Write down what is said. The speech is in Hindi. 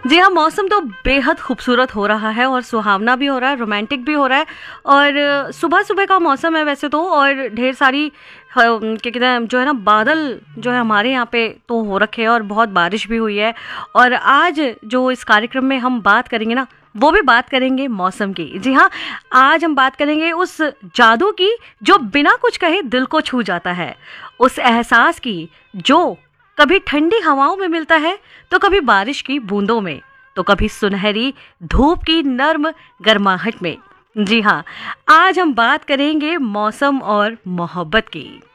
जी हाँ, मौसम तो बेहद खूबसूरत हो रहा है और सुहावना भी हो रहा है, रोमांटिक भी हो रहा है। और सुबह-सुबह का मौसम है वैसे तो, और ढेर सारी क्या कहते हैं जो है ना, बादल जो है हमारे यहाँ पे तो हो रखे हैं और बहुत बारिश भी हुई है। और आज जो इस कार्यक्रम में हम बात करेंगे ना, वो भी बात करेंगे मौसम की। जी हाँ, आज हम बात करेंगे उस जादू की जो बिना कुछ कहे दिल को छू जाता है, उस एहसास की जो कभी ठंडी हवाओं में मिलता है, तो कभी बारिश की बूंदों में, तो कभी सुनहरी धूप की नर्म गर्माहट में। जी हाँ, आज हम बात करेंगे मौसम और मोहब्बत की।